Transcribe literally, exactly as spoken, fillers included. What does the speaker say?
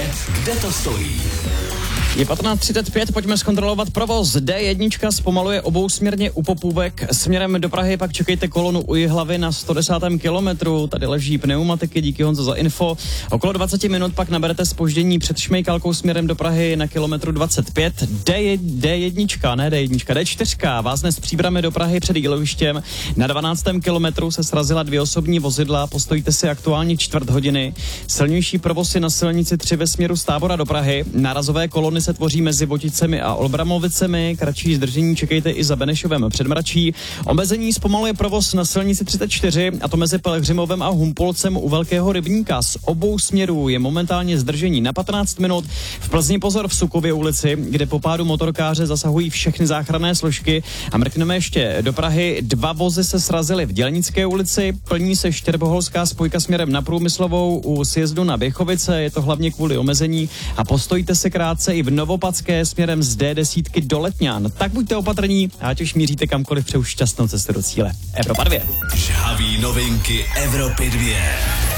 kde to stojí. Je patnáct třicet pět, pojďme zkontrolovat provoz. D jedna zpomaluje obousměrně u Popůvek. Směrem do Prahy pak čekejte kolonu u Jihlavy na sto desátém kilometru. Tady leží pneumatiky, díky Honzo za info. Okolo dvacet minut pak naberete zpoždění před Šmejkalkou směrem do Prahy na kilometru dvacet pět. D, D1, ne D1, D čtyři vázne s Příbrami do Prahy před Jílovištěm. Na dvanáctém kilometru se srazila dvě osobní vozidla, postojíte si aktuálně čtvrt hodiny. Silnější provoz je na silnici tři ve směru z Tábora do Prahy. Nárazové kolony se tvoří mezi Voticemi a Olbramovicemi, kratší zdržení čekejte i za Benešovem předmračí. Omezení zpomaluje provoz na silnici třicet čtyři, a to mezi Pelhřimovem a Humpolcem u Velkého rybníka. Z obou směrů je momentálně zdržení na patnáct minut. V Plzni pozor v Sukově ulici, kde po pádu motorkáře zasahují všechny záchranné složky. A mrkneme ještě do Prahy. Dva vozy se srazily v Dělnické ulici, plní se Štěrboholská spojka směrem na Průmyslovou u sjezdu na Běchovice, je to hlavně kvůli omezení, a postojíte se krátce i v Novopadské směrem z D deset do Letňan. Tak buďte opatrní, ať už míříte kamkoliv, přeju šťastnou cestu do cíle. Evropa dvě. Žhavý novinky Evropy dvě.